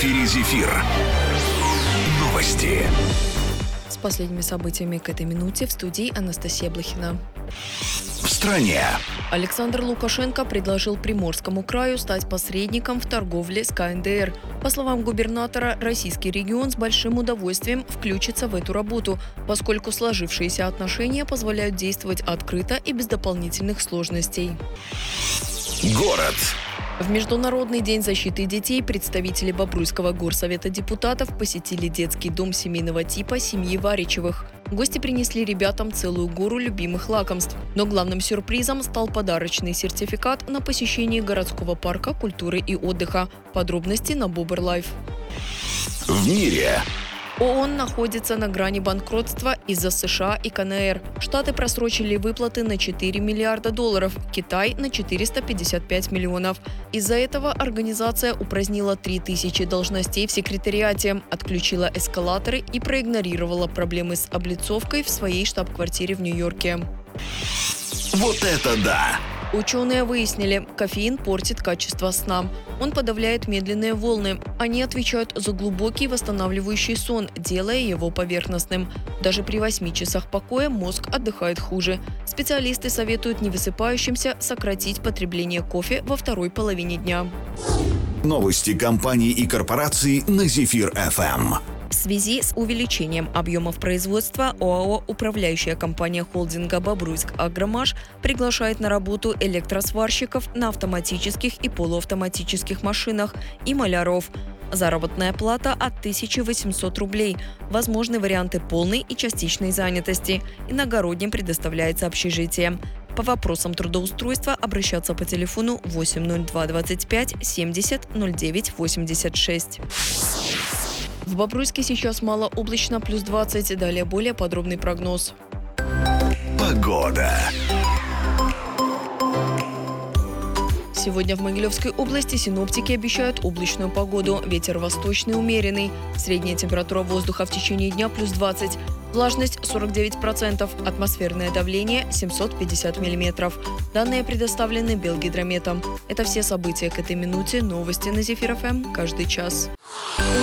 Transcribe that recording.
эфире «Зефир». Новости. С последними событиями к этой минуте в студии Анастасия Блохина. В стране. Александр Лукашенко предложил Приморскому краю стать посредником в торговле с КНДР. По словам губернатора, российский регион с большим удовольствием включится в эту работу, поскольку сложившиеся отношения позволяют действовать открыто и без дополнительных сложностей. Город. В Международный день защиты детей представители Бобруйского горсовета депутатов посетили детский дом семейного типа семьи Варичевых. Гости принесли ребятам целую гору любимых лакомств. Но главным сюрпризом стал подарочный сертификат на посещение городского парка культуры и отдыха. Подробности на Бобр-Лайф. В мире. ООН находится на грани банкротства из-за США и КНР. Штаты просрочили выплаты на $4 миллиарда, Китай – на 455 миллионов. Из-за этого организация упразднила 3000 должностей в секретариате, отключила эскалаторы и проигнорировала проблемы с облицовкой в своей штаб-квартире в Нью-Йорке. Вот это да! Ученые выяснили, кофеин портит качество сна. Он подавляет медленные волны. Они отвечают за глубокий восстанавливающий сон, делая его поверхностным. Даже при 8 часах покоя мозг отдыхает хуже. Специалисты советуют невысыпающимся сократить потребление кофе во второй половине дня. Новости компаний и корпораций на «Зефир-ФМ». В связи с увеличением объемов производства ОАО «Управляющая компания холдинга «Бобруйск-Агромаш» приглашает на работу электросварщиков на автоматических и полуавтоматических машинах и маляров. Заработная плата от 1800 рублей. Возможны варианты полной и частичной занятости. Иногородним предоставляется общежитие. По вопросам трудоустройства обращаться по телефону 802 25 70 09 86. В Бобруйске сейчас малооблачно, плюс 20. Далее более подробный прогноз. Погода. Сегодня в Могилевской области синоптики обещают облачную погоду. Ветер восточный умеренный. Средняя температура воздуха в течение дня плюс 20. Влажность 49%. Атмосферное давление 750 мм. Данные предоставлены Белгидрометом. Это все события к этой минуте. Новости на «Зефир-ФМ» каждый час.